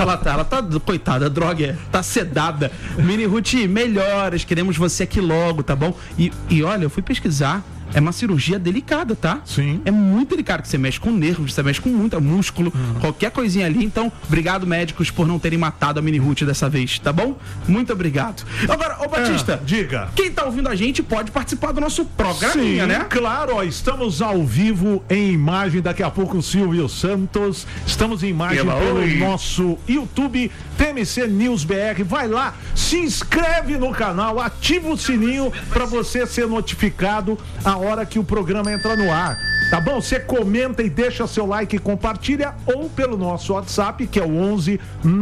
Ela tá, coitada, droga, tá sedada. Mini Ruth, melhoras, queremos você aqui logo, tá bom? E olha, eu fui pesquisar. É uma cirurgia delicada, tá? Sim. É muito delicado, que você mexe com nervos, você mexe com muito músculo, qualquer coisinha ali. Então, obrigado, médicos, por não terem matado a Mini Ruth dessa vez, tá bom? Muito obrigado. Agora, ô Batista, diga. Quem tá ouvindo a gente pode participar do nosso programinha, né? Claro, ó, estamos ao vivo em imagem, daqui a pouco o Silvio Santos. Estamos em imagem pelo nosso YouTube, TMC News BR. Vai lá, se inscreve no canal, ativa o sininho pra você ser notificado a hora que o programa entra no ar, tá bom? Você comenta e deixa seu like e compartilha, ou pelo nosso WhatsApp, que é o 11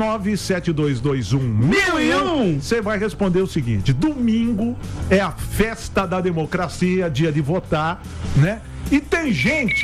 97221 1001. Você vai responder o seguinte: domingo é a festa da democracia, dia de votar, né? E tem gente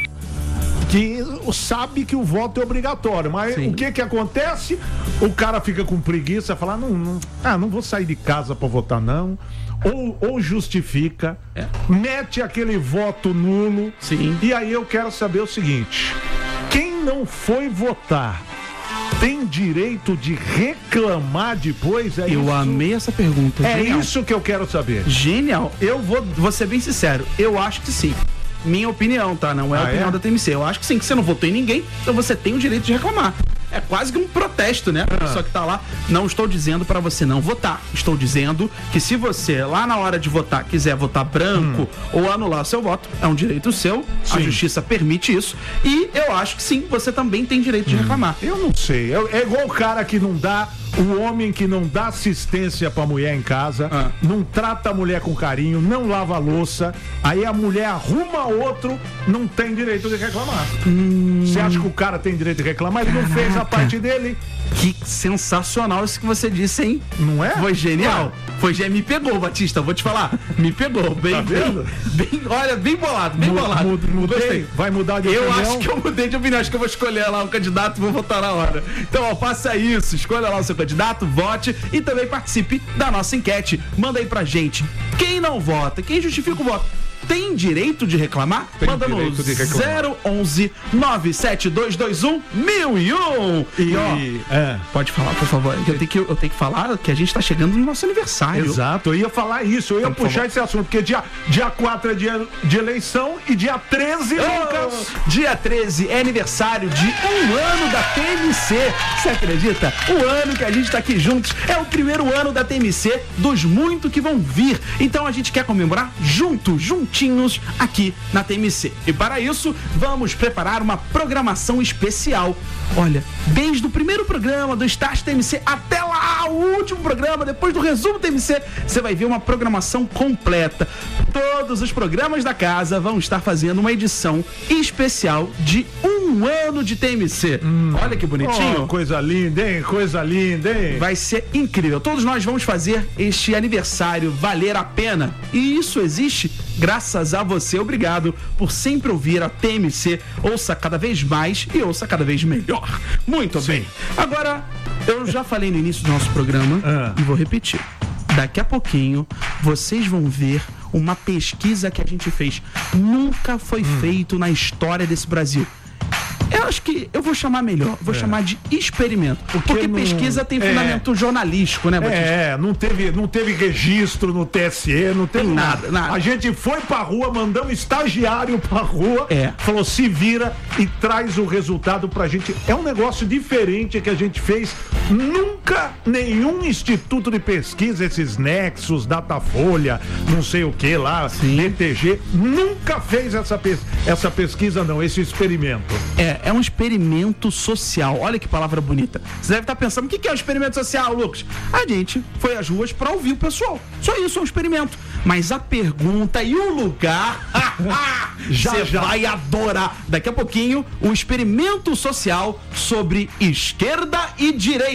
que sabe que o voto é obrigatório, mas o que acontece? O cara fica com preguiça, fala, não vou sair de casa pra votar, não. Ou justifica, mete aquele voto nulo. Sim. E aí eu quero saber o seguinte: quem não foi votar tem direito de reclamar depois? Eu amei essa pergunta. É genial. Isso que eu quero saber. Genial. Eu vou ser bem sincero, eu acho que sim. Minha opinião, tá? Não é a opinião da TMC. Eu acho que sim, que você não votou em ninguém, então você tem o direito de reclamar. É quase que um protesto, né? A pessoa que tá lá. Não estou dizendo pra você não votar. Estou dizendo que se você, lá na hora de votar, quiser votar branco ou anular seu voto, é um direito seu. Sim. A justiça permite isso. E eu acho que sim, você também tem direito de reclamar. Eu não sei. É igual o cara que não dá... O homem que não dá assistência pra mulher em casa, não trata a mulher com carinho, não lava a louça, aí a mulher arruma outro, não tem direito de reclamar. Você acha que o cara tem direito de reclamar? Ele não fez a parte dele. Que sensacional isso que você disse, hein? Não é? Foi genial. Foi genial. Me pegou, Batista, vou te falar. Me pegou. Bem, olha, bem bolado, bem bolado. Mudei. Vai mudar de opinião? Eu acho que eu mudei de opinião. Acho que eu vou escolher lá um candidato e vou votar na hora. Então, ó, faça isso. Escolha lá o seu candidato, vote e também participe da nossa enquete. Manda aí pra gente. Quem não vota, quem justifica o voto, tem direito de reclamar? Manda no 011 97221 1001. E ó, pode falar, por favor. Eu tenho que falar que a gente tá chegando no nosso aniversário. Exato, eu ia falar isso, eu ia puxar esse assunto, porque dia 4 é dia de eleição e dia 13, Lucas. Dia 13 é aniversário de 1 ano da TMC. Você acredita? O ano que a gente tá aqui juntos é o primeiro ano da TMC, dos muitos que vão vir. Então a gente quer comemorar juntinhos aqui na TMC. E para isso, vamos preparar uma programação especial. Olha, desde o primeiro programa do Start TMC até lá, o último programa, depois do resumo TMC, você vai ver uma programação completa. Todos os programas da casa vão estar fazendo uma edição especial de 1 ano de TMC. Olha que bonitinho. Oh, coisa linda, hein? Coisa linda, hein? Vai ser incrível. Todos nós vamos fazer este aniversário valer a pena. E isso existe graças a você. Obrigado por sempre ouvir a TMC. Ouça cada vez mais e ouça cada vez melhor. Muito bem. Agora, eu já falei no início do nosso programa e vou repetir. Daqui a pouquinho, vocês vão ver uma pesquisa que a gente fez. Nunca foi feito na história desse Brasil. Eu acho que eu vou chamar melhor, vou chamar de experimento. Porque pesquisa tem fundamento jornalístico, né, Batista? Não teve registro no TSE, não teve nada. A gente foi pra rua, mandamos estagiário pra rua, falou, se vira e traz o resultado pra gente. É um negócio diferente que a gente fez. Nunca nenhum instituto de pesquisa, esses Nexus, Datafolha, não sei o que lá, BTG, nunca fez essa pesquisa, não, esse experimento. É um experimento social. Olha que palavra bonita. Você deve estar pensando, o que é um experimento social, Lucas? A gente foi às ruas para ouvir o pessoal. Só isso, é um experimento. Mas a pergunta e o lugar, você vai adorar. Daqui a pouquinho, o experimento social sobre esquerda e direita.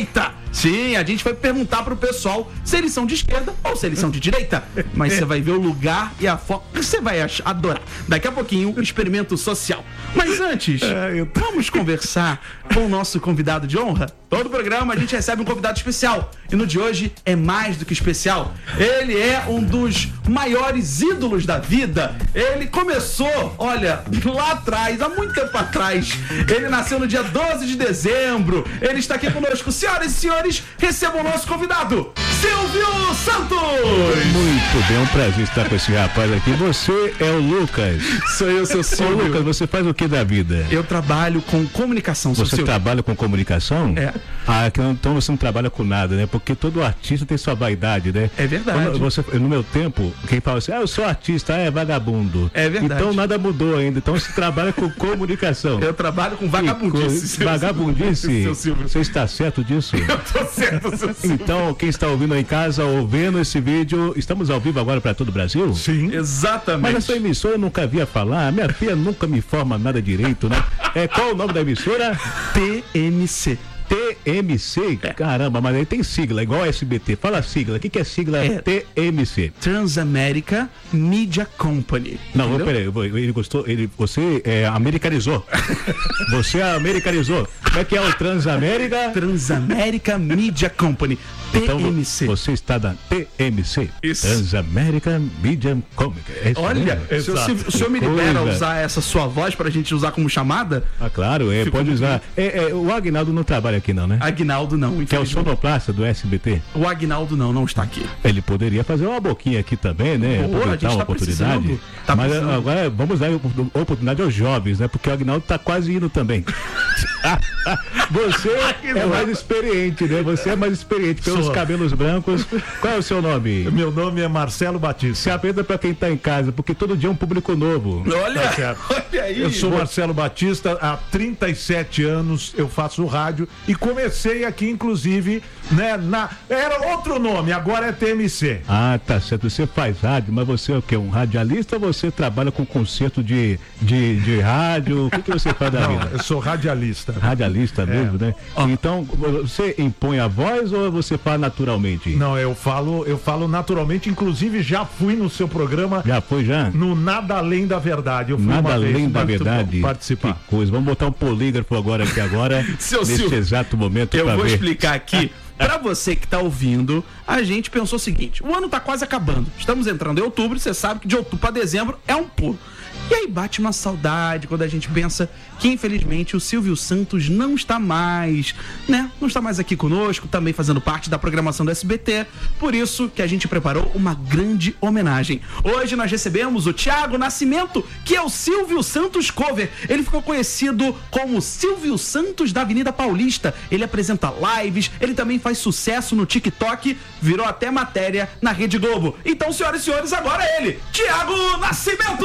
direita. Sim, a gente vai perguntar pro pessoal se eles são de esquerda ou se eles são de direita. Mas você vai ver o lugar e a forma que você vai adorar. Daqui a pouquinho, o experimento social. Mas antes, vamos conversar com o nosso convidado de honra? Todo programa a gente recebe um convidado especial. E no de hoje é mais do que especial. Ele é um dos maiores ídolos da vida. Ele começou, olha, lá atrás, há muito tempo atrás. Ele nasceu no dia 12 de dezembro. Ele está aqui conosco. Senhoras e senhores, recebam o nosso convidado, Silvio Santos! Muito bem, é um prazer estar com esse rapaz aqui. Você é o Lucas. Sou eu, seu Silvio. Ô, Lucas, você faz o que da vida? Eu trabalho com comunicação, seu Você Silvio. trabalha com comunicação? É. Então você não trabalha com nada, né? Porque todo artista tem sua vaidade, né? É verdade. No meu tempo, quem fala assim, eu sou artista, é vagabundo. É verdade. Então nada mudou ainda. Então você trabalha com comunicação. Eu trabalho com vagabundice. Vagabundice? Seu Silvio. Você está certo disso? Eu tô certo, seu Silvio. Então, quem está ouvindo aí em casa, ouvindo esse vídeo, estamos ao vivo agora para todo o Brasil? Sim. Exatamente. Mas essa emissora eu nunca via falar, minha filha nunca me informa nada direito, né? Qual o nome da emissora? TMC. TMC? Caramba, mas aí tem sigla, igual SBT. Fala a sigla, o que é sigla TMC? Transamerica Media Company. Não, peraí, ele gostou, você americanizou. Você americanizou. Como é que é o Transamérica? Transamerica Media Company. TMC. Então, você está da TMC. Isso. Transamerica Media Company. Olha, o senhor me libera usar essa sua voz pra gente usar como chamada? Ah, claro, pode usar. O Aguinaldo não trabalha aqui não, né? Aguinaldo não, que é o sonoplasta do SBT. O Aguinaldo não está aqui. Ele poderia fazer uma boquinha aqui também, né? Boa, aproveitar uma oportunidade. Mas agora vamos dar oportunidade aos jovens, né? Porque o Aguinaldo tá quase indo também. Você é mais experiente, né? Você é mais experiente pelos cabelos brancos. Qual é o seu nome? Meu nome é Marcelo Batista. Se aprenda pra quem tá em casa, porque todo dia é um público novo. Olha, tá, olha aí. Eu sou Marcelo Batista, há 37 anos eu faço rádio e comecei aqui, inclusive, né, era outro nome, agora é TMC. Ah, tá certo. Você faz rádio, mas você é o quê? Um radialista ou você trabalha com concerto de rádio? O que você faz da vida? Eu sou radialista. Radialista mesmo, né? Então, você impõe a voz ou você fala naturalmente? Não, eu falo naturalmente, inclusive já fui no seu programa. Já foi, já? No Nada Além da Verdade. Eu fui Nada uma vez, Além da Verdade? Participar. Que coisa. Vamos botar um polígrafo agora, nesse exato momento. Eu vou explicar aqui. Pra você que tá ouvindo, a gente pensou o seguinte: o ano tá quase acabando. Estamos entrando em outubro, você sabe que de outubro pra dezembro é um pulo. E aí bate uma saudade quando a gente pensa que, infelizmente, o Silvio Santos não está mais, né? Não está mais aqui conosco, também fazendo parte da programação do SBT. Por isso que a gente preparou uma grande homenagem. Hoje nós recebemos o Thiago Nascimento, que é o Silvio Santos Cover. Ele ficou conhecido como Silvio Santos da Avenida Paulista. Ele apresenta lives, ele também faz sucesso no TikTok, virou até matéria na Rede Globo. Então, senhoras e senhores, agora ele, Thiago Nascimento!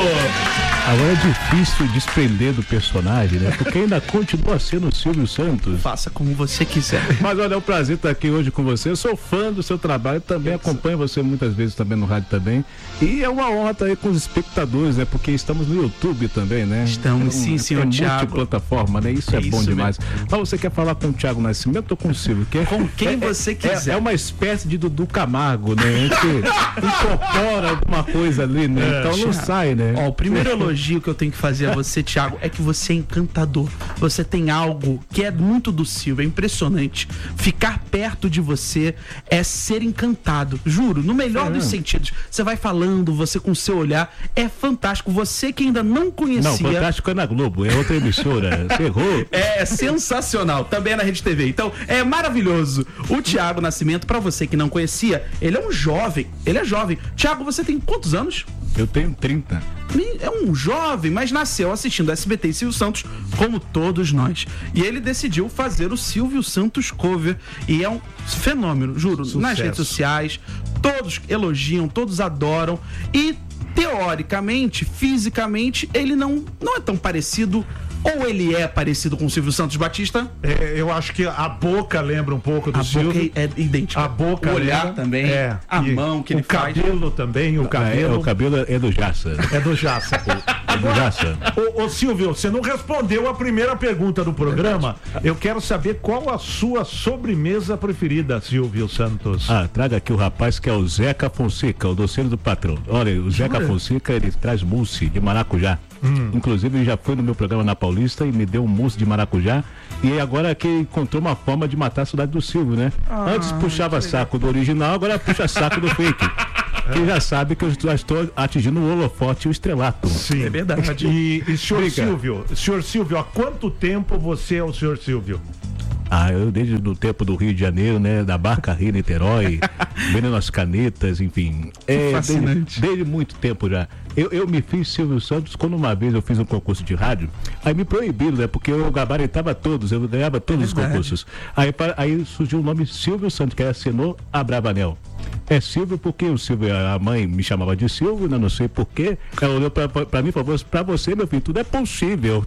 Agora é difícil desprender do personagem, né? Porque ainda continua sendo o Silvio Santos. Faça como você quiser. Mas olha, é um prazer estar aqui hoje com você. Eu sou fã do seu trabalho, também acompanho você muitas vezes também no rádio também. E é uma honra estar aí com os espectadores, né? Porque estamos no YouTube também, né? Estamos sim, senhor Thiago. Multiplataforma, né? Isso é bom demais. Mas você quer falar com o Thiago Nascimento ou com o Silvio? Com quem você quiser. É uma espécie de Dudu Camargo, né? A gente incorpora alguma coisa ali, né? Então não sai, né? Ó, o primeiro elogio que eu tenho que fazer a você, Thiago, é que você é encantador. Você tem algo que é muito do Silvio, é impressionante. Ficar perto de você é ser encantado, juro, no melhor dos sentidos. Você vai falando, você com o seu olhar, é fantástico. Você que ainda não conhecia... Não, fantástico é na Globo, é outra emissora. Você errou. É sensacional, também é na Rede TV. Então, é maravilhoso. O Thiago Nascimento, pra você que não conhecia, ele é um jovem, ele é jovem. Thiago, você tem quantos anos? Eu tenho 30. É um jovem, mas nasceu assistindo SBT e Silvio Santos, como todos nós. E ele decidiu fazer o Silvio Santos Cover. E é um fenômeno, juro. Sucesso. Nas redes sociais, todos elogiam, todos adoram. E, teoricamente, fisicamente, ele não é tão parecido. Ou ele é parecido com o Silvio Santos Batista? Eu acho que a boca lembra um pouco do Silvio. A boca é idêntica. A boca, o olhar lembra, também. A mão que ele faz. O cabelo também, o cabelo. O cabelo é do Jassa. É do Jassa. Agora, ô Silvio, você não respondeu a primeira pergunta do programa. Eu quero saber qual a sua sobremesa preferida, Silvio Santos. Traga aqui o rapaz que é o Zeca Fonseca, o doceiro do patrão. Olha, o Zeca Fonseca, ele traz mousse de maracujá. Inclusive, ele já foi no meu programa na Paulista e me deu um mousse de maracujá. E agora que encontrou uma forma de matar a saudade do Silvio, né? Antes puxava saco do original, agora puxa saco do fake. Que já sabe que eu já estou atingindo o holofote e o estrelato. Sim, é verdade. E senhor Silvio, há quanto tempo você é o senhor Silvio? Eu desde o tempo do Rio de Janeiro, né? Da Barca Rio Niterói, vendendo as canetas, enfim. Fascinante. Desde muito tempo já. Eu me fiz Silvio Santos quando uma vez eu fiz um concurso de rádio, aí me proibiram, né? Porque eu gabaritava todos, eu ganhava todos os concursos. Aí surgiu o nome Silvio Santos, que assinou a Bravanel. É Silvio porque o Silvio, a mãe me chamava de Silvio, não sei porquê. Ela olhou pra mim e falou: pra você, meu filho, tudo é possível.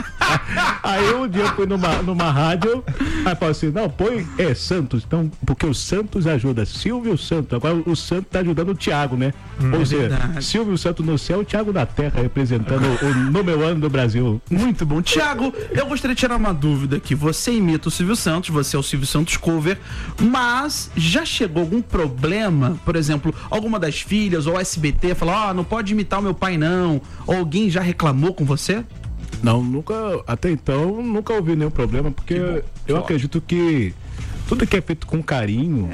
Aí um dia eu fui numa rádio, aí falou assim: não, põe Santos, então, porque o Santos ajuda Silvio Santos. Agora o Santos tá ajudando o Thiago, né? Ou seja, Silvio Santos no céu, o Thiago na terra, representando o número 1 do Brasil. Muito bom. Thiago, eu gostaria de tirar uma dúvida aqui. Você imita o Silvio Santos, você é o Silvio Santos cover, mas já chegou algum problema? Por exemplo, alguma das filhas ou SBT falou: não pode imitar o meu pai não, ou alguém já reclamou com você? Não, até então nunca ouvi nenhum problema, porque eu acredito que tudo que é feito com carinho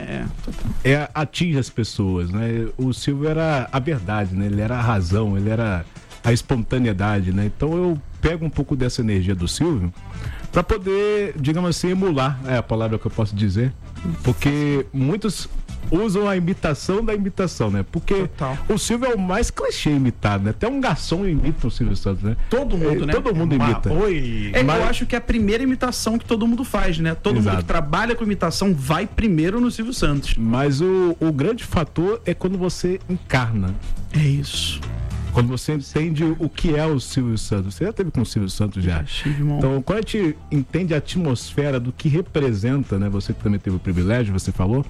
atinge as pessoas, né? O Silvio era a verdade, né? Ele era a razão, ele era a espontaneidade, né? Então eu pego um pouco dessa energia do Silvio para poder, digamos assim, emular, é a palavra que eu posso dizer, porque muitos usam a imitação da imitação, né? Porque o Silvio é o mais clichê imitado, né? Até um garçom imita o Silvio Santos, né? Todo mundo, né? Todo mundo imita. Eu acho que é a primeira imitação que todo mundo faz, né? Todo mundo que trabalha com imitação vai primeiro no Silvio Santos. Mas o grande fator é quando você encarna. É isso. Quando você entende o que é o Silvio Santos. Você já teve com o Silvio Santos já. Então, quando a gente entende a atmosfera do que representa, né? Você que também teve o privilégio, você falou,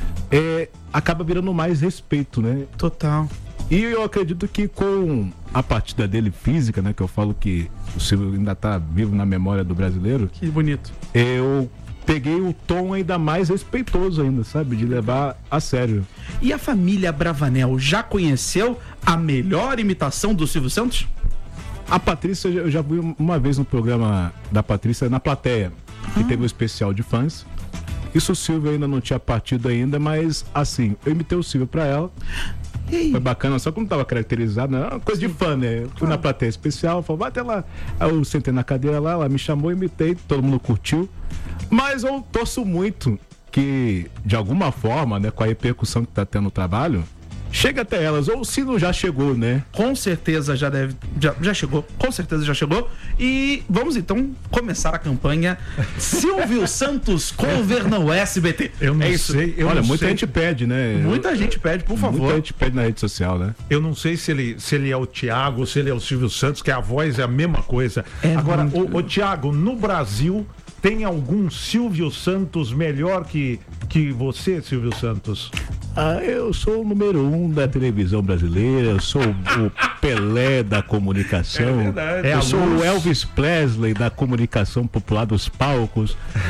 acaba virando mais respeito, né? Total. E eu acredito que com a partida dele física, né? Que eu falo que o Silvio ainda tá vivo na memória do brasileiro. Que bonito. Eu peguei o tom ainda mais respeitoso ainda, sabe? De levar a sério. E a família Bravanel já conheceu a melhor imitação do Silvio Santos? A Patrícia, eu já fui uma vez no programa da Patrícia na plateia, que teve um especial de fãs. Isso o Silvio ainda não tinha partido ainda, mas assim, eu imitei o Silvio pra ela. Foi bacana, só que não tava caracterizado, né? Uma coisa de fã, né? Eu fui na plateia especial, falei, vai até lá. Aí eu sentei na cadeira lá, ela me chamou, imitei, todo mundo curtiu. Mas eu torço muito que, de alguma forma, né, com a repercussão que tá tendo no trabalho, chega até elas, ou se não já chegou, né? Com certeza já chegou, com certeza já chegou. E vamos então começar a campanha Silvio Santos cover no SBT. Eu não sei. Olha, muita gente pede, né? Muita gente pede, por favor. Muita gente pede na rede social, né? Eu não sei se ele é o Thiago, se ele é o Silvio Santos, que a voz é a mesma coisa. Agora, o Thiago, no Brasil, tem algum Silvio Santos melhor que você, Silvio Santos? Eu sou o número 1 da televisão brasileira, eu sou o Pelé da comunicação, eu sou o Elvis Presley da comunicação popular dos palcos,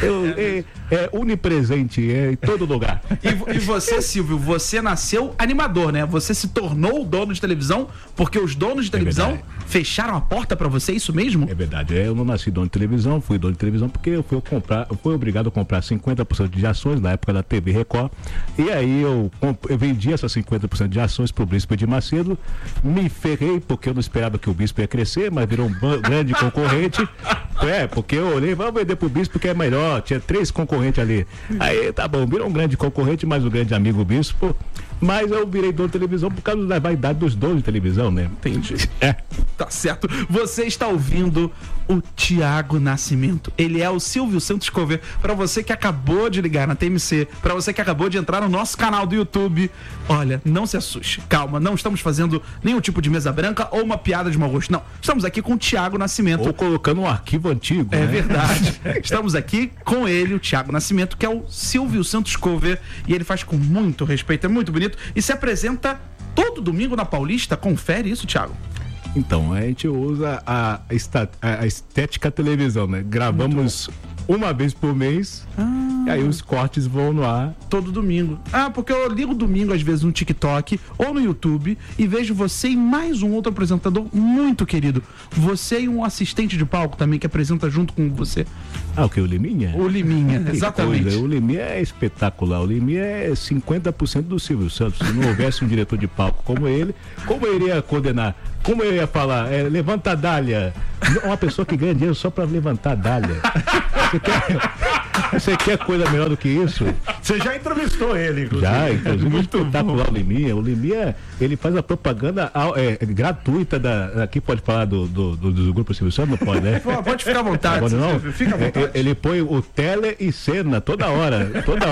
é onipresente, em todo lugar. E você, Silvio, você nasceu animador, né? Você se tornou o dono de televisão porque os donos de televisão fecharam a porta pra você, é isso mesmo? É verdade, eu não nasci dono de televisão, fui dono de televisão porque eu fui obrigado a comprar 50% de ações na época da TV Record, e aí eu vendi essas 50% de ações pro Bispo de Macedo, me ferrei porque eu não esperava que o Bispo ia crescer, mas virou um grande concorrente, porque eu olhei, vamos vender pro Bispo que é melhor, tinha 3 concorrentes ali, aí tá bom, virou um grande concorrente, mas um grande amigo Bispo, mas eu virei dono de televisão por causa da vaidade dos donos de televisão, né? Entendi. Tá certo. Você está ouvindo o Thiago Nascimento. Ele é o Silvio Santos cover. Para você que acabou de ligar na TMC, para você que acabou de entrar no nosso canal do YouTube, olha, não se assuste. Calma, não estamos fazendo nenhum tipo de mesa branca ou uma piada de mau gosto. Não, estamos aqui com o Thiago Nascimento. Ou colocando um arquivo antigo, né? É verdade. Estamos aqui com ele, o Thiago Nascimento, que é o Silvio Santos cover, e ele faz com muito respeito, é muito bonito, e se apresenta todo domingo na Paulista. Confere isso, Thiago. Então, a gente usa a estética televisão, né? Gravamos uma vez por mês, e aí os cortes vão no ar. Todo domingo. Porque eu ligo domingo, às vezes, no TikTok ou no YouTube e vejo você e mais um outro apresentador muito querido. Você e um assistente de palco também que apresenta junto com você. O que? O Liminha? O Liminha, exatamente. Coisa. O Liminha é espetacular. O Liminha é 50% do Silvio Santos. Se não houvesse um diretor de palco como ele, como eu iria coordenar? Como eu ia falar? Levanta a dália. Uma pessoa que ganha dinheiro só pra levantar a dália. Você quer coisa melhor do que isso? Você já entrevistou ele, inclusive. Já, inclusive. Muito espetacular o Liminha. O Liminha, ele faz a propaganda gratuita aqui pode falar do grupo Silvio Santos? Não pode, né? Pode ficar à vontade. Pode não? Fica à vontade. Ele põe o tele e cena toda hora.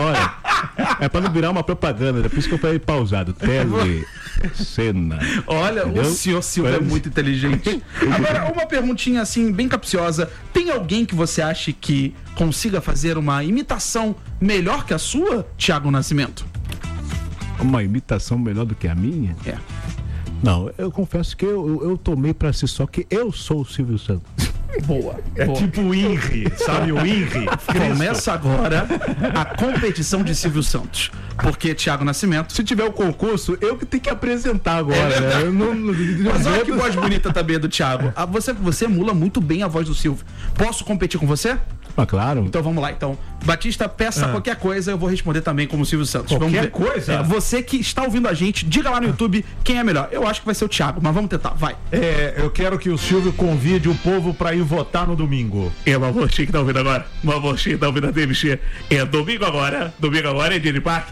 É pra não virar uma propaganda. É por isso que eu falei pausado. Tele, cena. Olha, entendeu? O senhor Silvio é muito inteligente. Agora, uma perguntinha assim, bem capciosa. Tem alguém que você acha que consiga fazer uma imitação melhor que a sua, Thiago Nascimento? Uma imitação melhor do que a minha? É. Não, eu confesso que eu tomei pra si só que eu sou o Silvio Santos. Boa. Tipo o INRI, sabe o INRI? Começa agora a competição de Silvio Santos. Porque Thiago Nascimento... Se tiver o concurso, eu que tenho que apresentar agora, né? Mas olha que voz bonita também do Thiago. Você emula muito bem a voz do Silvio. Posso competir com você? Claro. Então vamos lá. Então, Batista, peça qualquer coisa, eu vou responder também como Silvio Santos. Qualquer coisa? Você que está ouvindo a gente, diga lá no YouTube quem é melhor. Eu acho que vai ser o Thiago, mas vamos tentar, vai. Eu quero que o Silvio convide o povo para ir votar no domingo. Mas você que tá ouvindo agora, mas você que tá ouvindo a TMC, domingo agora é dia de parque,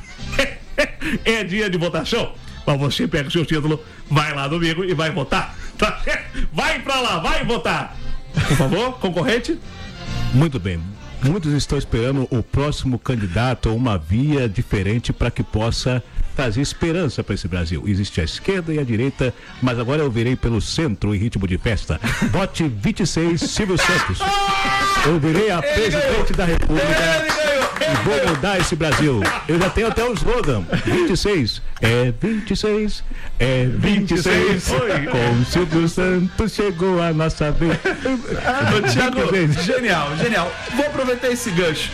é dia de votação. Mas você pega o seu título, vai lá domingo e vai votar. Vai pra lá, vai votar. Por favor, concorrente. Muito bem. Muitos estão esperando o próximo candidato ou uma via diferente para que possa trazer esperança para esse Brasil. Existe a esquerda e a direita, mas agora eu virei pelo centro em ritmo de festa. Vote 26, Silvio Santos. Eu virei a presidente da República e vou mudar esse Brasil. Eu já tenho até o slogan. 26. É 26. É 26. Com Silvio Santos chegou a nossa vez. Thiago, genial. Vou aproveitar esse gancho.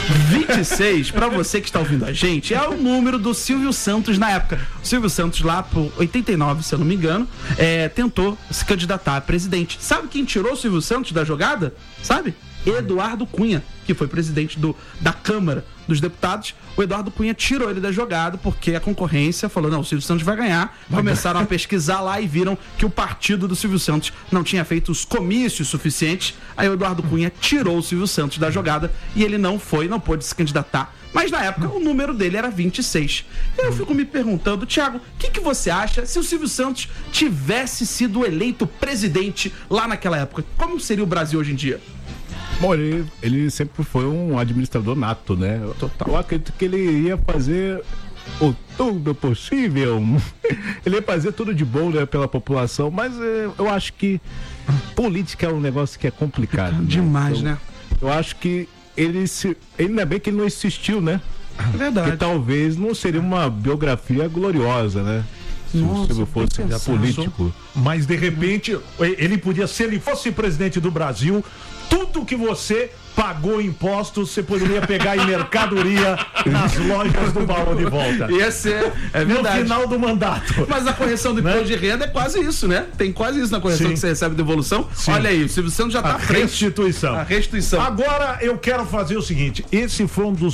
26, pra você que está ouvindo a gente, é o número do Silvio Santos na época. O Silvio Santos lá por 89, se eu não me engano, tentou se candidatar a presidente. Sabe quem tirou o Silvio Santos da jogada? Sabe? Eduardo Cunha, que foi presidente da Câmara dos Deputados. O Eduardo Cunha tirou ele da jogada porque a concorrência falou, não, o Silvio Santos vai ganhar. Começaram a pesquisar lá e viram que o partido do Silvio Santos não tinha feito os comícios suficientes. Aí o Eduardo Cunha tirou o Silvio Santos da jogada e ele não pôde se candidatar. Mas na época o número dele era 26. Eu fico me perguntando, Thiago, o que você acha se o Silvio Santos tivesse sido eleito presidente lá naquela época? Como seria o Brasil hoje em dia? Bom, ele sempre foi um administrador nato, né? Total. Eu acredito que ele ia fazer o tudo possível. Ele ia fazer tudo de bom, né, pela população, mas eu acho que política é um negócio que é complicado. Demais, né? Então, eu acho que ainda bem que ele não insistiu, né? É verdade. Porque talvez não seria uma biografia gloriosa, né? Se o Silvio fosse político. Mas de repente, ele podia, se ele fosse presidente do Brasil, tudo que você pagou impostos, você poderia pegar em mercadoria nas lojas do baú de volta. Ia ser, é verdade. No final do mandato. Mas a correção do imposto de renda é quase isso, né? Tem quase isso na correção que você recebe de devolução. Sim. Olha aí, o Silvio Santos já tá à frente. A restituição. Agora eu quero fazer o seguinte, esse foi um dos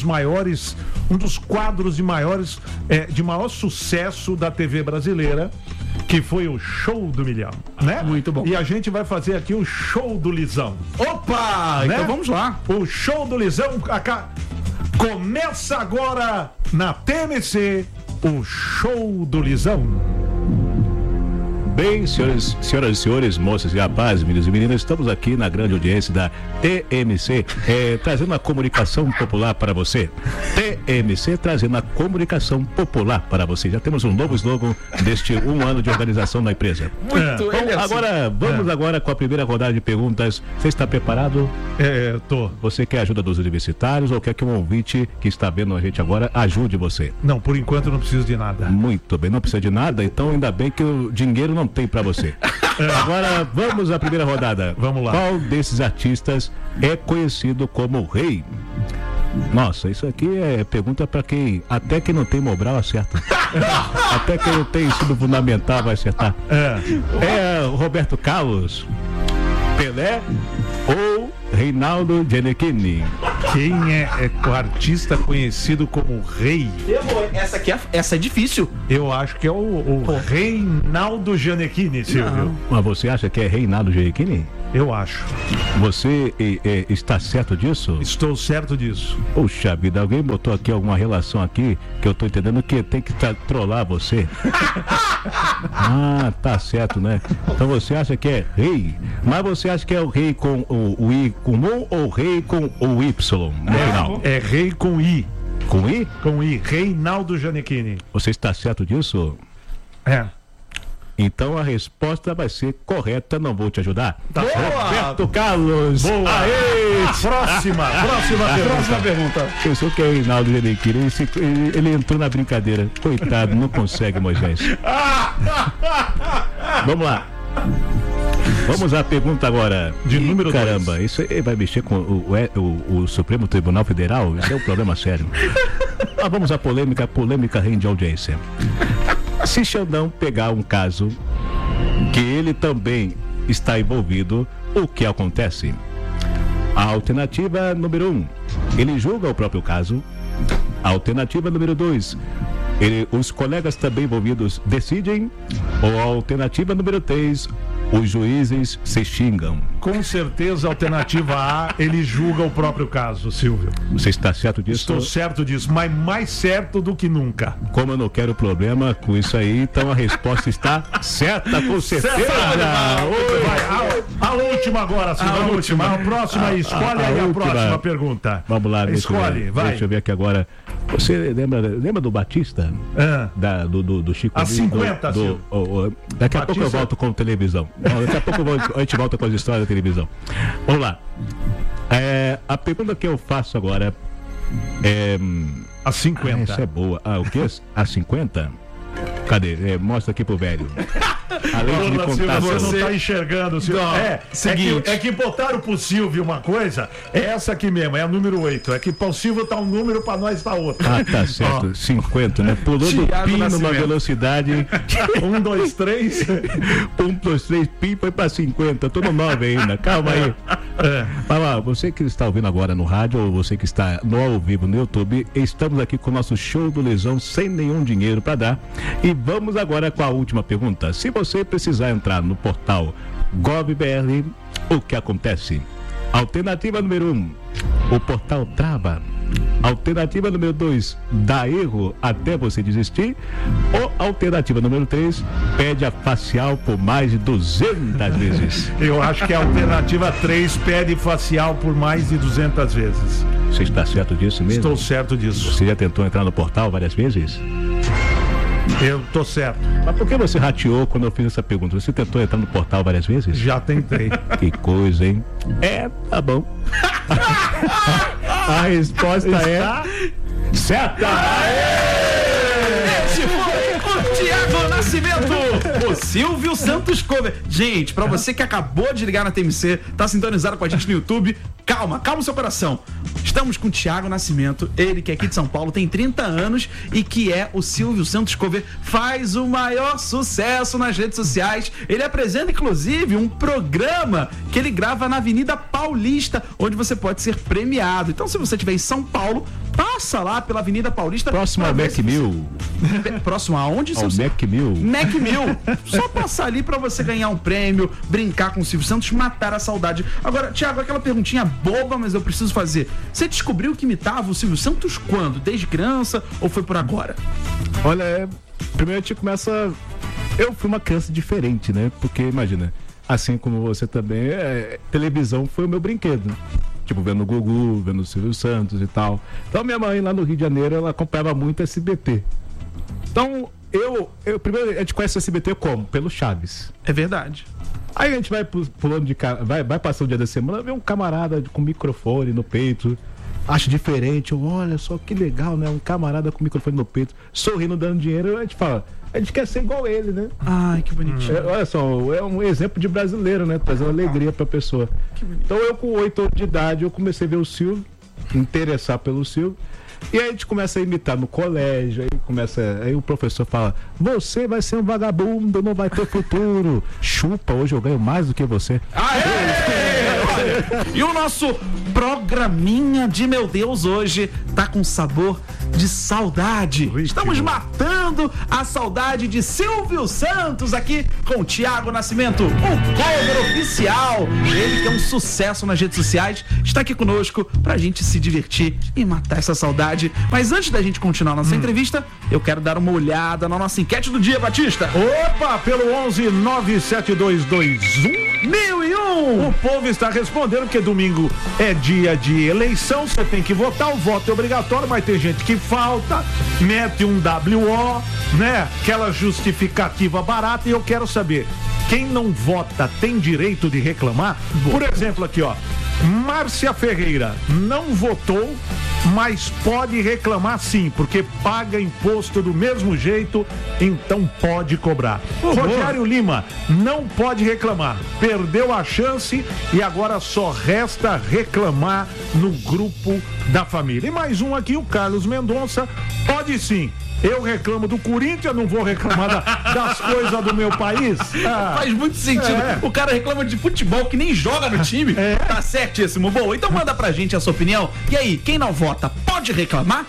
quadros de maior sucesso da TV brasileira, que foi o Show do Milhão, né? Muito bom. E a gente vai fazer aqui o Show do Lisão. Opa! Né? Então vamos lá. O Show do Lisão começa agora na TMC, o Show do Lisão. Bem, senhoras e senhores, moças e rapazes, meninos e meninas, estamos aqui na grande audiência da TMC, trazendo a comunicação popular para você. TMC trazendo a comunicação popular para você. Já temos um novo slogan deste 1 ano de organização da empresa. Muito bom. Agora, vamos agora com a primeira rodada de perguntas. Você está preparado? Tô. Você quer a ajuda dos universitários ou quer que um ouvinte que está vendo a gente agora ajude você? Não, por enquanto eu não preciso de nada. Muito bem, não precisa de nada, então ainda bem que o dinheiro não não tem pra você. Agora, vamos à primeira rodada. Vamos lá. Qual desses artistas é conhecido como rei? Nossa, isso aqui é pergunta pra quem, até quem não tem Mobral acerta. Até quem não tem ensino fundamental vai acertar. É Roberto Carlos, Pelé ou Reinaldo Gianecchini? Quem é o artista conhecido como rei? Essa é difícil. Eu acho que é o Reinaldo Gianecchini, Silvio. Mas você acha que é Reinaldo Gianecchini? Eu acho. Você está certo disso? Estou certo disso. Puxa vida, alguém botou aqui alguma relação aqui que eu tô entendendo que tem que trollar você. Ah, tá certo, né? Então você acha que é rei, mas você acha que é o rei com o I comum ou rei com o Y no final? É rei com I. Com I? Com I. Reinaldo Gianecchini. Você está certo disso? É. Então a resposta vai ser correta, não vou te ajudar. Tá. Roberto Carlos. Boa. Aê! Próxima pergunta. Pensou que é o Reinaldo Gianecchini, ele entrou na brincadeira. Coitado, não consegue, Moisés. Vamos lá. Vamos à pergunta agora. De número 2. Caramba, isso aí vai mexer com o Supremo Tribunal Federal? Isso é um problema sério. Mas vamos à polêmica. A polêmica rende audiência. Se Xandão pegar um caso que ele também está envolvido, o que acontece? A alternativa número 1, ele julga o próprio caso. A alternativa número 2, os colegas também envolvidos decidem. Ou a alternativa número 3, os juízes se xingam. Com certeza, a alternativa A, ele julga o próprio caso, Silvio. Você está certo disso? Estou certo disso, mas mais certo do que nunca. Como eu não quero problema com isso aí, então a resposta está certa, com certeza. Vai, a última agora, Silvio. A última. A próxima, escolhe aí a próxima pergunta. Vamos lá, escolhe, vai. Deixa eu ver aqui agora. Você lembra do Batista? Do Chico? A 50, Silvio. Daqui a pouco eu volto com televisão. Daqui a pouco a gente volta com as histórias da televisão. Vamos lá. A pergunta que eu faço agora é... A 50. Essa é boa. O que? A 50? Cadê? Mostra aqui pro velho. Além de contar, você não está enxergando, Silvio. Seguinte. É que botaram pro Silvio uma coisa, é essa aqui mesmo, é a número 8. É que pro Silvio tá um número, pra nós tá outro. Ah, tá certo. 50, né? Pulou do pi numa velocidade. 1, 2, 3. 1, 2, 3, pi foi pra 50. Tô no 9 ainda. Calma aí. Mas lá, você que está ouvindo agora no rádio, ou você que está no ao vivo no YouTube, estamos aqui com o nosso show do Lesão sem nenhum dinheiro pra dar. E vamos agora com a última pergunta. Se você precisar entrar no portal GovBR, o que acontece? Alternativa número 1, o portal trava. Alternativa número 2, dá erro até você desistir. Ou alternativa número 3, pede a facial por mais de 200 vezes. Eu acho que a alternativa 3 pede facial por mais de 200 vezes. Você está certo disso mesmo? Estou certo disso. Você já tentou entrar no portal várias vezes? Eu tô certo. Mas por que você rateou quando eu fiz essa pergunta? Você tentou entrar no portal várias vezes? Já tentei. Que coisa, hein? Tá bom. A resposta é certa! Esse foi o Thiago Nascimento, o Silvio Santos Cover. Gente, pra você que acabou de ligar na TMC, tá sintonizado com a gente no YouTube, calma o seu coração. Estamos com o Thiago Nascimento, ele que é aqui de São Paulo, tem 30 anos e que é o Silvio Santos Cover, faz o maior sucesso nas redes sociais. Ele apresenta, inclusive, um programa que ele grava na Avenida Paulista, onde você pode ser premiado. Então, se você estiver em São Paulo, passa lá pela Avenida Paulista. Próximo ao Mac Mill. Próximo aonde? Ao Mac Mill. Mac Mill. Só passar ali pra você ganhar um prêmio, brincar com o Silvio Santos, matar a saudade. Agora, Thiago, aquela perguntinha boba, mas eu preciso fazer. Você descobriu que imitava o Silvio Santos quando? Desde criança ou foi por agora? Olha, primeiro a gente começa... Eu fui uma criança diferente, né? Porque, imagina, assim como você também, televisão foi o meu brinquedo. Tipo, vendo o Gugu, vendo o Silvio Santos e tal. Então, minha mãe lá no Rio de Janeiro, ela acompanhava muito SBT. Então, eu primeiro, a gente conhece o SBT como? Pelo Chaves. É verdade. Aí a gente vai pulando de casa, vai passar o dia da semana, vê um camarada com microfone no peito, acha diferente, olha só que legal, né? Um camarada com microfone no peito, sorrindo, dando dinheiro, a gente fala, a gente quer ser igual ele, né? Ai, que bonitinho. Olha só, é um exemplo de brasileiro, né? Trazendo alegria pra pessoa. Então eu com 8 anos de idade, eu comecei a ver o Silvio, interessar pelo Silvio. E aí a gente começa a imitar no colégio, aí o professor fala, você vai ser um vagabundo, não vai ter futuro. Chupa, hoje eu ganho mais do que você. E o nosso programinha de meu Deus hoje tá com sabor de saudade. Estamos matando a saudade de Silvio Santos aqui com o Thiago Nascimento, o cover oficial. Ele que é um sucesso nas redes sociais, está aqui conosco pra gente se divertir e matar essa saudade. Mas antes da gente continuar nossa entrevista, eu quero dar uma olhada na nossa enquete do dia, Batista. Opa, pelo 11-97221-1001. O povo está respondendo porque domingo é dia de eleição, você tem que votar, o voto é obrigatório, mas tem gente que falta, mete um WO, né? Aquela justificativa barata, e eu quero saber, quem não vota tem direito de reclamar? Por exemplo, aqui, ó, Márcia Ferreira não votou, mas pode reclamar sim, porque paga imposto do mesmo jeito, então pode cobrar. Rogério Lima não pode reclamar, perdeu a chance e agora só resta reclamar no grupo da família. E mais um aqui, o Carlos Mendonça, pode sim. Eu reclamo do Corinthians, não vou reclamar das coisas do meu país. Faz muito sentido. O cara reclama de futebol que nem joga no time. Tá certíssimo. Bom, então manda pra gente a sua opinião. E aí, quem não vota pode reclamar?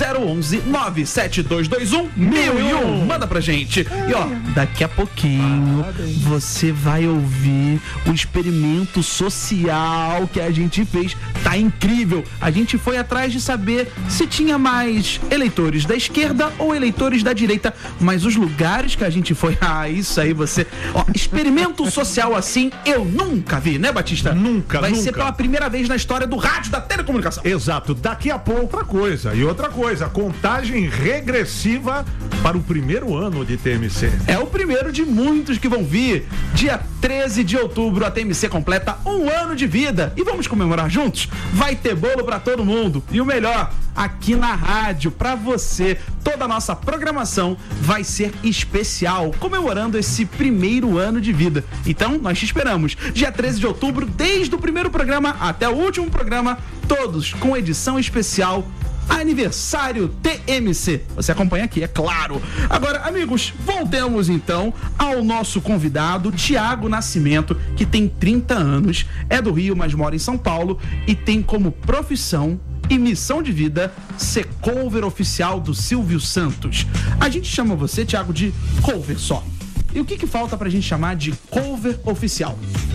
011-97221-1001. Manda pra gente. E ó, daqui a pouquinho você vai ouvir o experimento social que a gente fez. Tá incrível. A gente foi atrás de saber se tinha mais eleitores da esquerda ou eleitores da direita, mas os lugares que a gente foi, isso aí você, ó, experimento social assim eu nunca vi, né, Batista? Nunca. Vai ser pela primeira vez na história do rádio, da telecomunicação. Exato, daqui a pouco outra coisa, contagem regressiva para o primeiro ano de TMC. É o primeiro de muitos que vão vir. Dia 13 de outubro a TMC completa 1 ano de vida e vamos comemorar juntos? Vai ter bolo pra todo mundo e o melhor, aqui na rádio, pra você, toda a nossa programação vai ser especial, comemorando esse primeiro ano de vida. Então, nós te esperamos. Dia 13 de outubro, desde o primeiro programa até o último programa, todos com edição especial Aniversário TMC. Você acompanha aqui, é claro. Agora, amigos, voltemos então ao nosso convidado, Thiago Nascimento, que tem 30 anos, é do Rio, mas mora em São Paulo e tem como profissão e missão de vida ser cover oficial do Silvio Santos. A gente chama você, Thiago, de cover só. E o que falta pra gente chamar de cover oficial?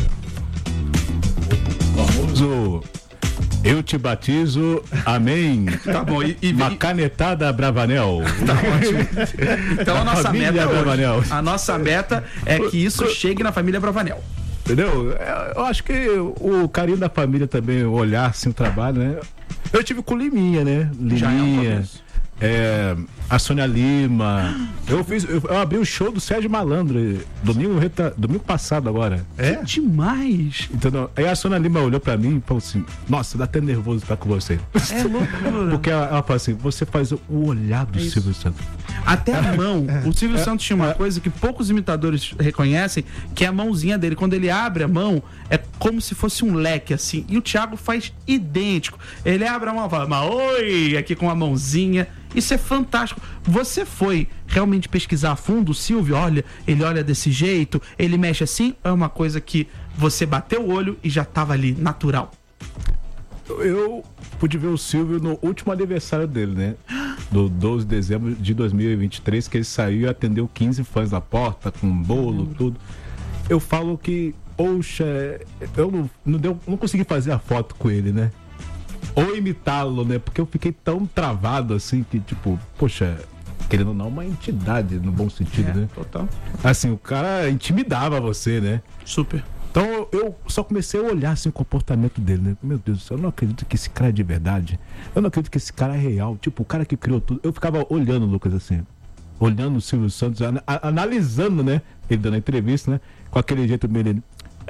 Famoso eu te batizo, amém. Tá bom, uma canetada Bravanel. Tá ótimo. Então a nossa meta hoje, a nossa meta é que isso chegue na família Bravanel. Entendeu? Eu acho que o carinho da família também, olhar assim o trabalho, né? Eu tive com Liminha, né? Liminha, a Sônia Lima. Eu abri o show do Sérgio Malandro domingo passado agora. Que demais! Entendeu? Aí a Sônia Lima olhou pra mim e falou assim: nossa, dá até nervoso estar com você. É loucura. Porque ela falou assim: você faz o olhar do Silvio Santos. Até a mão. O Silvio Santos tinha uma coisa que poucos imitadores reconhecem, que é a mãozinha dele. Quando ele abre a mão, é como se fosse um leque, assim. E o Thiago faz idêntico. Ele abre a mão e fala, mas oi, aqui com a mãozinha. Isso é fantástico. Você foi realmente pesquisar a fundo o Silvio? Olha, ele olha desse jeito, ele mexe assim? Ou é uma coisa que você bateu o olho e já estava ali, natural? Eu pude ver o Silvio no último aniversário dele, né? Do 12 de dezembro de 2023, que ele saiu e atendeu 15 fãs na porta, com bolo, tudo. Eu falo que, poxa, eu não consegui fazer a foto com ele, né? Ou imitá-lo, né? Porque eu fiquei tão travado assim que, tipo, poxa, querendo ou não, uma entidade no bom sentido, né? Total. Assim, o cara intimidava você, né? Super. Então eu só comecei a olhar assim o comportamento dele, né? Meu Deus do céu, eu não acredito que esse cara é de verdade. Eu não acredito que esse cara é real. Tipo, o cara que criou tudo. Eu ficava olhando, Lucas, assim. Olhando o Silvio Santos, analisando, né? Ele dando a entrevista, né? Com aquele jeito meio dele.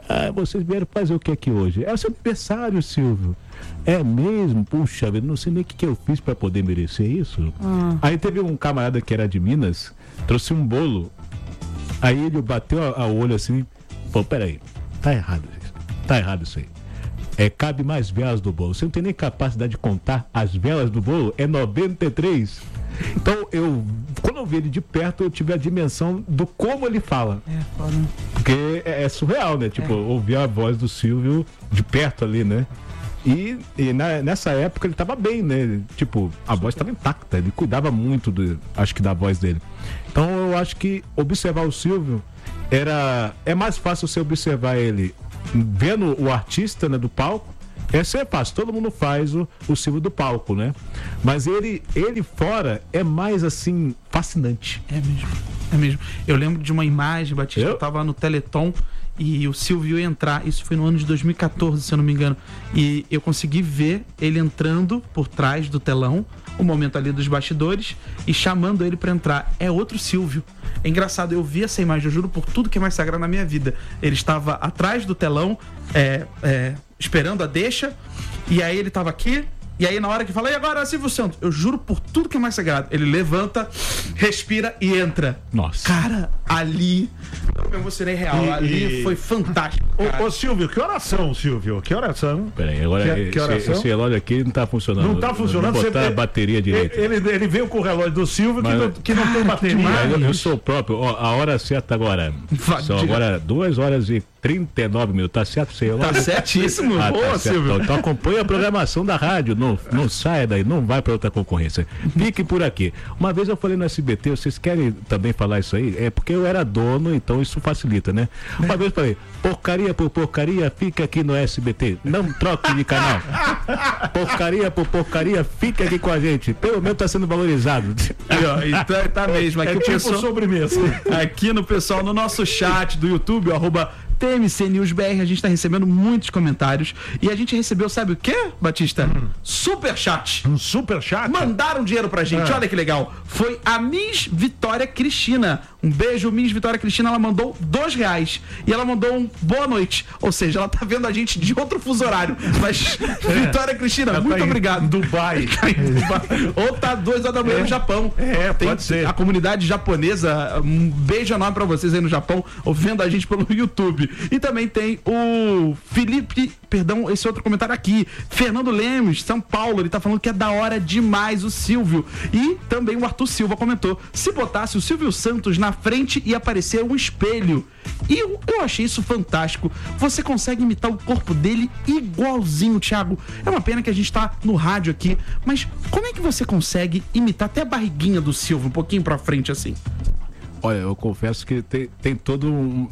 vocês vieram fazer o que aqui hoje? É o seu aniversário, Silvio. É mesmo? Puxa, eu não sei nem o que eu fiz para poder merecer isso. Aí teve um camarada que era de Minas, trouxe um bolo. Aí ele bateu a olho assim, pô, peraí, tá errado isso aí. Cabe mais velas do bolo. Você não tem nem capacidade de contar as velas do bolo? É 93. Então, quando eu vi ele de perto, eu tive a dimensão do como ele fala. Foda. Porque é surreal, né? Tipo, ouvir a voz do Silvio de perto ali, né? E nessa época ele tava bem, né? Tipo, a voz estava intacta, ele cuidava muito, acho que da voz dele. Então eu acho que observar o Silvio é mais fácil você observar ele vendo o artista, né, do palco. Essa é fácil, todo mundo faz o Silvio do palco, né? Mas ele fora é mais assim, fascinante. É mesmo. Eu lembro de uma imagem, Batista, eu tava no Teleton e o Silvio ia entrar, isso foi no ano de 2014, se eu não me engano, e eu consegui ver ele entrando por trás do telão, o momento ali dos bastidores, e chamando ele pra entrar. É outro Silvio. É engraçado, eu vi essa imagem, eu juro por tudo que é mais sagrado na minha vida. Ele estava atrás do telão, esperando a deixa, e aí ele tava aqui, e aí na hora que fala, e agora Silvio Santos? Eu juro por tudo que é mais sagrado. Ele levanta, respira e entra. Nossa. Cara, ali eu me emocionei real. Ali foi fantástico. Ô Silvio, que oração, Silvio? Que oração? Peraí, agora esse relógio aqui não tá funcionando. Não tá funcionando. Não botar a bateria direito. Ele veio com o relógio do Silvio que não tem bateria. Eu sou o próprio. Ó, a hora certa agora. São agora 2h39. Tá certo, senhor? Tá certíssimo. Boa, Silvio. Então acompanha a programação da rádio. Não saia daí, não vai para outra concorrência. Fique por aqui. Uma vez eu falei no SBT, vocês querem também falar isso aí? É porque eu era dono, então isso facilita, né? Uma vez eu falei, porcaria por porcaria, fica aqui no SBT. Não troque de canal. Porcaria por porcaria, fica aqui com a gente. Pelo menos tá sendo valorizado. Então tá mesmo. Aqui tipo sobremesa. Aqui no pessoal, no nosso chat do YouTube, @TMC News BR, a gente tá recebendo muitos comentários e a gente recebeu, sabe o quê, Batista? Superchat. Um superchat? Mandaram dinheiro pra gente, olha que legal. Foi a Miss Vitória Cristina. Um beijo, Miss Vitória Cristina, ela mandou R$2 e ela mandou um boa noite, ou seja, ela tá vendo a gente de outro fuso horário, mas Vitória Cristina, ela muito obrigado. Dubai. Ou tá 2 horas da manhã no Japão. Pode ser. A comunidade japonesa, um beijo enorme pra vocês aí no Japão, ouvindo a gente pelo YouTube. E também tem o Felipe, esse outro comentário aqui, Fernando Lemos, São Paulo, ele tá falando que é da hora demais o Silvio. E também o Arthur Silva comentou, se botasse o Silvio Santos na frente ia aparecer um espelho. E eu achei isso fantástico. Você consegue imitar o corpo dele igualzinho, Thiago. É uma pena que a gente tá no rádio aqui, mas como é que você consegue imitar até a barriguinha do Silvio, um pouquinho pra frente assim? Olha, eu confesso que tem toda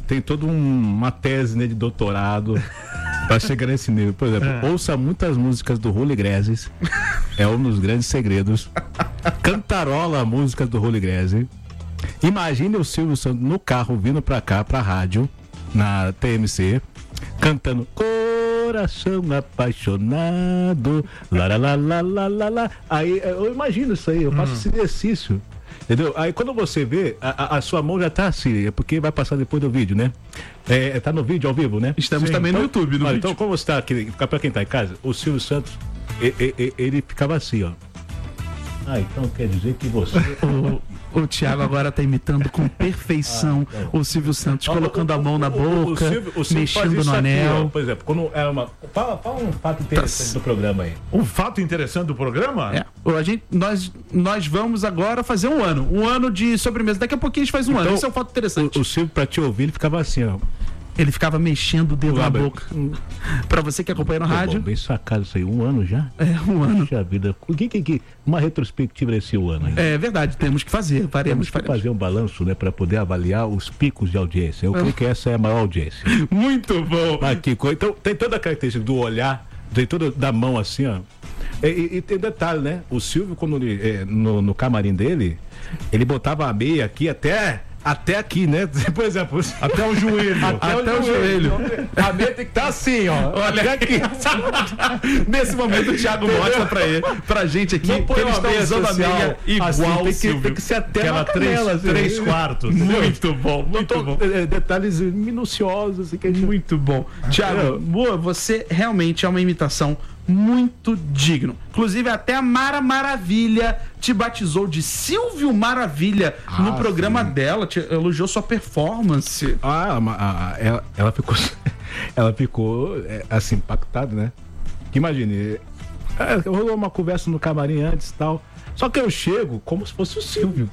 uma tese, né, de doutorado para chegar nesse nível. Por exemplo, ouça muitas músicas do Julio Iglesias, é um dos grandes segredos. Cantarola músicas do Julio Iglesias. Imagine o Silvio Santos no carro vindo pra cá, pra rádio, na TMC, cantando Coração Apaixonado, lá, lá, lá, lá, lá, lá, lá. Aí eu imagino isso aí, eu faço esse exercício. Entendeu? Aí quando você vê, a sua mão já tá assim, é porque vai passar depois do vídeo, né? Tá no vídeo ao vivo, né? Estamos também no YouTube, no vídeo. Então, como você tá aqui, pra quem tá em casa, o Silvio Santos, ele ficava assim, ó. Então quer dizer que você... O Thiago agora tá imitando com perfeição o Silvio Santos, colocando a mão na boca, o Silvio mexendo no anel. Aqui, por exemplo, quando era uma... Fala um fato interessante do programa aí. Um fato interessante do programa? Nós vamos agora fazer um ano de sobremesa. Daqui a pouquinho a gente faz um ano. Esse é um fato interessante. O Silvio, pra te ouvir, ele ficava assim, ó. Ele ficava mexendo o dedo na boca. Pra você que acompanha no rádio. Bem sacado isso aí, 1 ano já? Um ano. Puxa vida, uma retrospectiva desse ano aí. É verdade, temos que fazer. Temos que fazer um balanço, né, pra poder avaliar os picos de audiência. Eu creio que essa é a maior audiência. Muito bom. Então, tem toda a característica do olhar, tem toda da mão assim, ó. E tem detalhe, né? O Silvio, quando ele, no camarim dele, ele botava a meia aqui até até aqui, né? Por exemplo, até o joelho. Até o joelho. A meia tem que estar assim, ó. Olha aqui. Nesse momento o Thiago mostra pra gente aqui que ele está usando a meia igual assim, tem que ser até uma canela, 3 quartos. Muito bom, muito bom. Detalhes minuciosos. Assim, que muito bom. Thiago, boa, você realmente é uma imitação muito digno. Inclusive, até a Mara Maravilha te batizou de Silvio Maravilha no programa dela, te elogiou sua performance. Ela ficou assim, impactada, né? Imagine, rolou uma conversa no camarim antes e tal. Só que eu chego como se fosse o Silvio.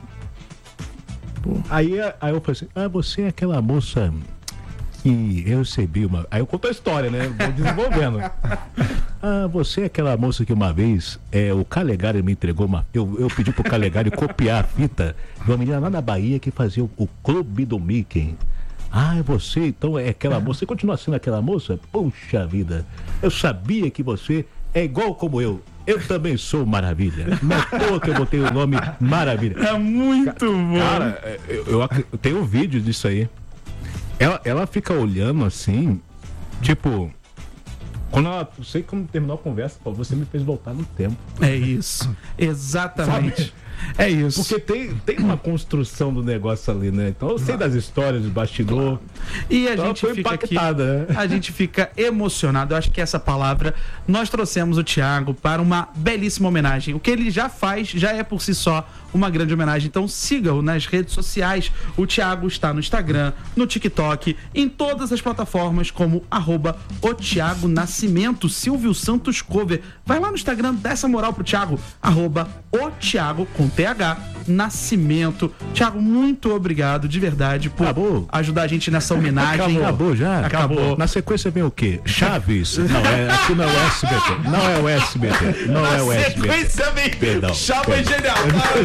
Aí eu falei assim: você é aquela moça que eu recebi uma... Aí eu conto a história, né? Vou desenvolvendo. Você é aquela moça que uma vez o Calegari me entregou uma... Eu pedi pro Calegari copiar a fita de uma menina lá na Bahia que fazia o Clube do Mickey. Você então é aquela moça. Você continua sendo aquela moça? Puxa vida, eu sabia que você é igual como eu. Eu também sou Maravilha. Mas que eu botei o nome Maravilha. É muito bom. Cara, eu tenho um vídeo disso aí. Ela fica olhando assim, tipo, não sei como terminou a conversa, você me fez voltar no tempo. É isso, exatamente. Sabe? É isso. Porque tem uma construção do negócio ali, né? Então eu sei das histórias, do bastidor. E a gente fica impactada, aqui, a gente fica emocionado. Eu acho que essa palavra, nós trouxemos o Thiago para uma belíssima homenagem. O que ele já faz, já é por si só uma grande homenagem. Então siga-o nas redes sociais. O Thiago está no Instagram, no TikTok, em todas as plataformas como @o Thiago Nascimento, Silvio Santos Cover. Vai lá no Instagram, dá essa moral pro Thiago, @o Thiago com TH Nascimento. Thiago, muito obrigado de verdade por ajudar a gente nessa homenagem. Acabou já? Acabou. Na sequência vem o quê? Chaves? Não, aqui não é o SBT. Não é o SBT. Não é o SBT. Na sequência vem Perdão. Chaves genial.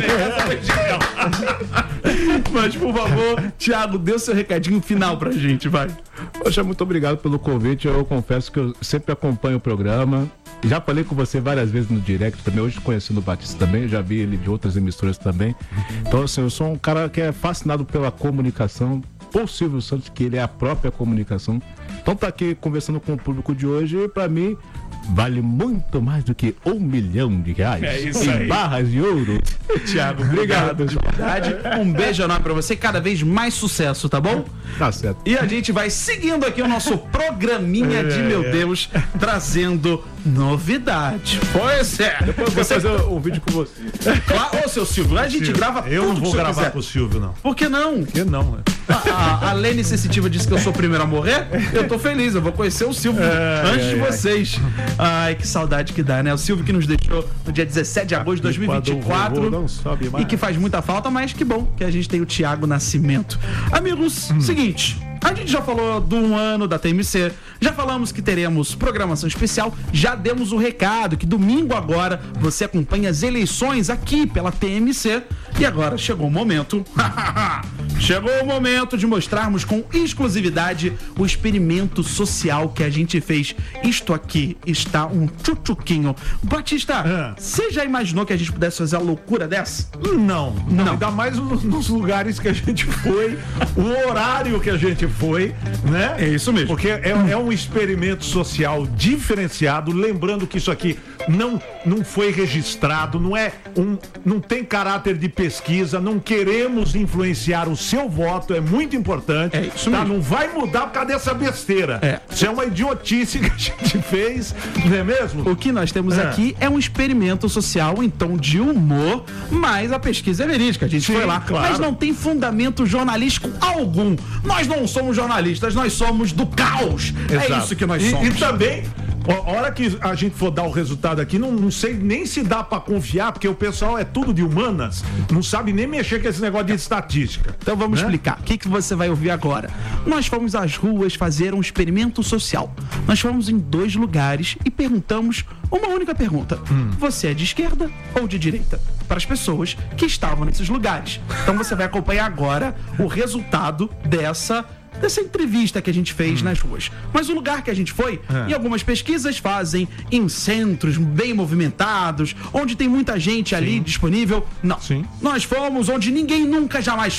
Mas, por favor, Thiago, dê o seu recadinho final pra gente, vai. Poxa, muito obrigado pelo convite. Eu confesso que eu sempre acompanho o programa. Já falei com você várias vezes no direct também, hoje conhecendo o Batista também, já vi ele de outras emissoras também. Então, assim, eu sou um cara que é fascinado pela comunicação, por Silvio Santos, que ele é a própria comunicação. Então, tá aqui conversando com o público de hoje, pra mim, vale muito mais do que R$1 milhão. É isso aí. Em barras de ouro. Thiago, obrigado de verdade. Um beijo enorme pra você, cada vez mais sucesso, tá bom? Tá certo. E a gente vai seguindo aqui o nosso programinha de meu Deus, trazendo novidade. Pois é. Depois eu vou fazer um vídeo com você. Claro, ô seu Silvio, a gente grava tudo. Eu não vou gravar quiser. com o Silvio, não. Por que não? Por que não? A Lene Sensitiva disse que eu sou o primeiro a morrer. Eu tô feliz, eu vou conhecer o Silvio antes de vocês. Ai, que saudade que dá, né? O Silvio que nos deixou no dia 17 de agosto de 2024 não sobe mais. e que faz muita falta, mas que bom que a gente tem o Thiago Nascimento. Amigos, seguinte, a gente já falou do 1 ano da TMC, já falamos que teremos programação especial, já demos o recado que domingo agora você acompanha as eleições aqui pela TMC e agora chegou o momento de mostrarmos com exclusividade o experimento social que a gente fez. Isto aqui está um tchutchuquinho. Batista, você já imaginou que a gente pudesse fazer a loucura dessa? Não. Ainda mais nos lugares que a gente foi, o horário que a gente foi, né? É isso mesmo. Porque é um experimento social diferenciado, lembrando que isso aqui não foi registrado, não tem caráter de pesquisa, não queremos influenciar o seu voto, é muito importante. É isso mesmo. Não vai mudar por causa dessa besteira. Isso é uma idiotice que a gente fez, não é mesmo? O que nós temos aqui é um experimento social em tom de humor, mas a pesquisa é verídica, a gente foi lá. Claro. Mas não tem fundamento jornalístico algum. Nós não somos jornalistas, nós somos do caos. Exato. É isso que nós somos. E também, a hora que a gente for dar o resultado aqui, não sei nem se dá pra confiar, porque o pessoal é tudo de humanas, não sabe nem mexer com esse negócio de estatística. Então vamos explicar. O que você vai ouvir agora? Nós fomos às ruas fazer um experimento social. Nós fomos em 2 lugares e perguntamos uma única pergunta. Você é de esquerda ou de direita? Para as pessoas que estavam nesses lugares. Então você vai acompanhar agora o resultado dessa entrevista que a gente fez nas ruas. Mas o lugar que a gente foi, e algumas pesquisas fazem em centros bem movimentados, onde tem muita gente ali disponível. Não. Sim. Nós fomos onde ninguém nunca jamais foi.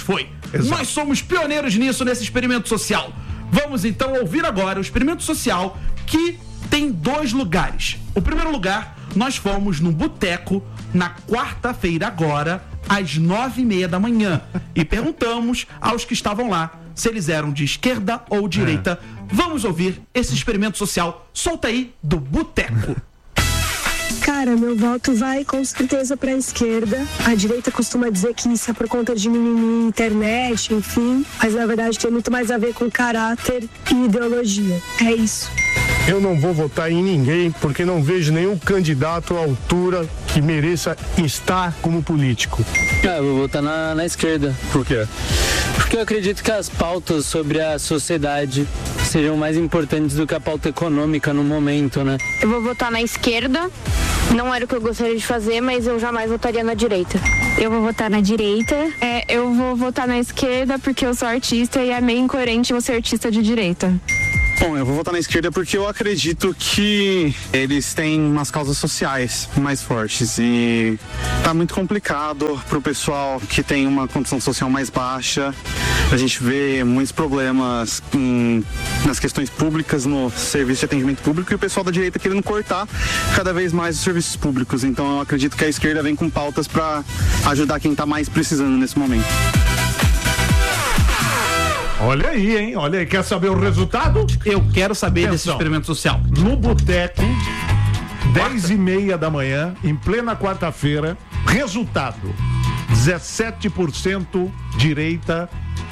Exato. Nós somos pioneiros nisso, nesse experimento social. Vamos então ouvir agora o experimento social que tem 2 lugares. O primeiro lugar, nós fomos num boteco na quarta-feira agora, às 9h30 da manhã, e perguntamos aos que estavam lá se eles eram de esquerda ou direita. Vamos ouvir esse experimento social. Solta aí do boteco. Cara, meu voto vai com certeza pra esquerda. A direita costuma dizer que isso é por conta de mimimi, internet, enfim. Mas na verdade tem muito mais a ver com caráter e ideologia. É isso. Eu não vou votar em ninguém porque não vejo nenhum candidato à altura que mereça estar como político. Eu vou votar na esquerda. Por quê? Porque eu acredito que as pautas sobre a sociedade sejam mais importantes do que a pauta econômica no momento, né? Eu vou votar na esquerda. Não era o que eu gostaria de fazer, mas eu jamais votaria na direita. Eu vou votar na direita. Eu vou votar na esquerda porque eu sou artista e é meio incoerente eu ser artista de direita. Bom, eu vou votar na esquerda porque eu acredito que eles têm umas causas sociais mais fortes e tá muito complicado pro pessoal que tem uma condição social mais baixa. A gente vê muitos problemas nas questões públicas, no serviço de atendimento público, e o pessoal da direita querendo cortar cada vez mais os serviços públicos. Então eu acredito que a esquerda vem com pautas para ajudar quem tá mais precisando nesse momento. Olha aí, hein? Olha aí. Quer saber o resultado? Eu quero saber desse experimento social. No boteco, 10h30 da manhã, em plena quarta-feira, resultado: 17% direita,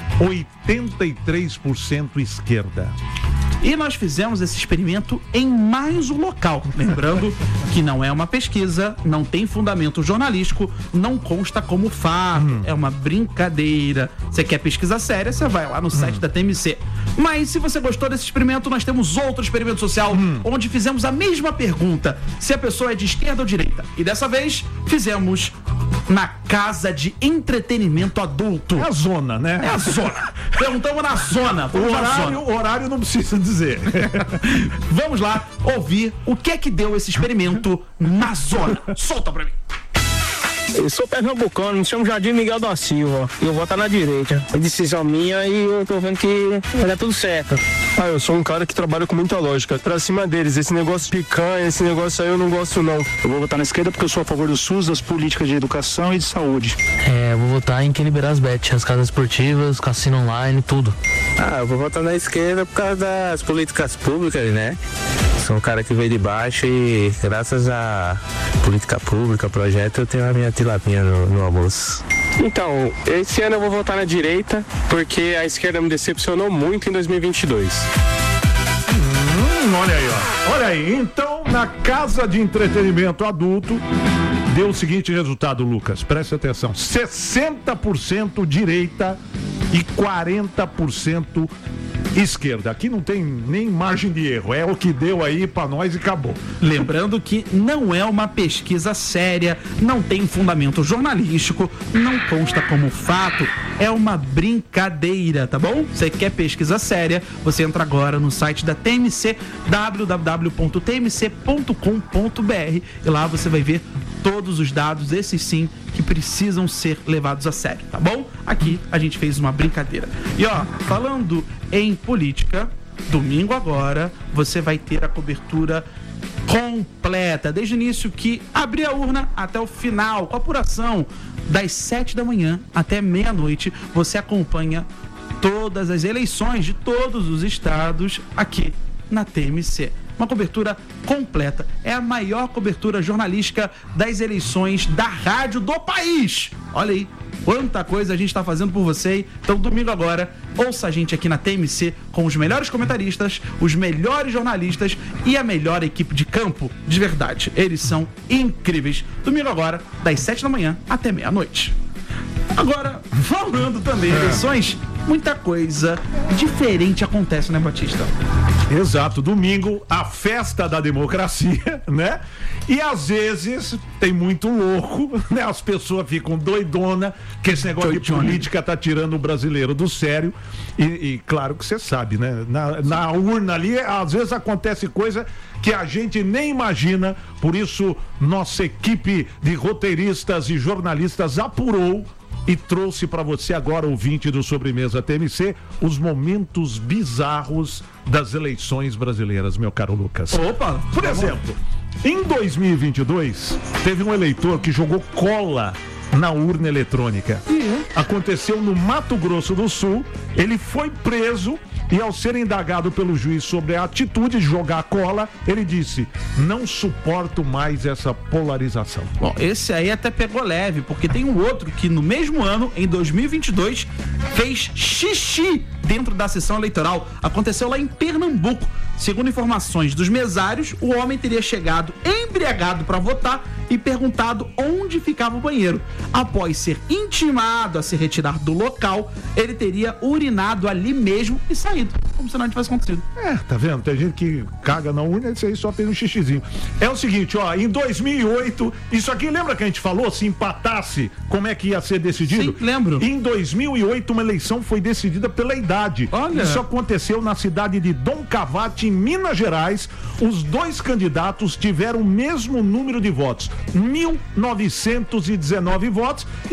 83% esquerda. E nós fizemos esse experimento em mais um local. Lembrando que não é uma pesquisa, não tem fundamento jornalístico, não consta como fato, é uma brincadeira. Você quer pesquisa séria, você vai lá no site da TMC. Mas se você gostou desse experimento, nós temos outro experimento social onde fizemos a mesma pergunta, se a pessoa é de esquerda ou direita. E dessa vez fizemos na casa de entretenimento adulto. É a zona, né? É a zona. Perguntamos na zona. O horário não precisa dizer. Vamos lá ouvir o que é que deu esse experimento na zona. Solta pra mim. Eu sou pernambucano, me chamo Jardim Miguel da Silva. Eu vou votar na direita. É decisão minha e eu tô vendo que vai dar tudo certo. Eu sou um cara que trabalha com muita lógica. Pra cima deles, esse negócio de picanha, esse negócio aí eu não gosto não. Eu vou votar na esquerda porque eu sou a favor do SUS, das políticas de educação e de saúde. Eu vou votar em quem liberar as bets, as casas esportivas, cassino online, tudo. Eu vou votar na esquerda por causa das políticas públicas, né? Sou um cara que veio de baixo e graças à política pública, projeto, eu tenho a minha tilapinha no almoço. Então, esse ano eu vou votar na direita, porque a esquerda me decepcionou muito em 2022. Olha aí, ó. Olha aí, então, na casa de entretenimento adulto, deu o seguinte resultado, Lucas, preste atenção, 60% direita e 40% esquerda. Aqui não tem nem margem de erro, é o que deu aí pra nós e acabou. Lembrando que não é uma pesquisa séria, não tem fundamento jornalístico, não consta como fato, é uma brincadeira, tá bom? Você quer pesquisa séria, você entra agora no site da TMC, www.tmc.com.br, e lá você vai ver todos os dados, esses sim, que precisam ser levados a sério, tá bom? Aqui a gente fez uma brincadeira. E ó, falando em política, domingo agora, você vai ter a cobertura completa, desde o início que abrir a urna até o final, com a apuração das 7 da manhã até meia-noite, você acompanha todas as eleições de todos os estados aqui na TMC. Uma cobertura completa. É a maior cobertura jornalística das eleições da rádio do país. Olha aí, quanta coisa a gente está fazendo por você. Então, domingo agora, ouça a gente aqui na TMC com os melhores comentaristas, os melhores jornalistas e a melhor equipe de campo. De verdade, eles são incríveis. Domingo agora, das 7 da manhã até meia-noite. Agora, falando também em eleições, muita coisa diferente acontece, né, Batista? Exato, domingo, a festa da democracia, né? E às vezes tem muito louco, né? As pessoas ficam doidona, que esse negócio de política tá tirando o brasileiro do sério. E claro que você sabe, né? Na urna ali, às vezes acontece coisa que a gente nem imagina. Por isso, nossa equipe de roteiristas e jornalistas apurou e trouxe para você agora, ouvinte do Sobremesa TMC, os momentos bizarros das eleições brasileiras, meu caro Lucas. Opa! Por exemplo, em 2022, teve um eleitor que jogou cola na urna eletrônica. Aconteceu no Mato Grosso do Sul, ele foi preso e, ao ser indagado pelo juiz sobre a atitude de jogar cola, ele disse: não suporto mais essa polarização. Bom, esse aí até pegou leve, porque tem um outro que no mesmo ano, em 2022, fez xixi dentro da sessão eleitoral. Aconteceu lá em Pernambuco. Segundo informações dos mesários, o homem teria chegado embriagado para votar e perguntado onde ficava o banheiro. Após ser intimado a se retirar do local, ele teria urinado ali mesmo e saído, como se nada tivesse acontecido. Tá vendo? Tem gente que caga na urna e isso aí só tem um xixizinho. É o seguinte, ó, em 2008, isso aqui, lembra que a gente falou, se empatasse, como é que ia ser decidido? Sim, lembro. Em 2008, uma eleição foi decidida pela idade. Olha. Isso aconteceu na cidade de Dom Cavate, em Minas Gerais. Os dois candidatos tiveram o mesmo número de votos, 1.919 votos,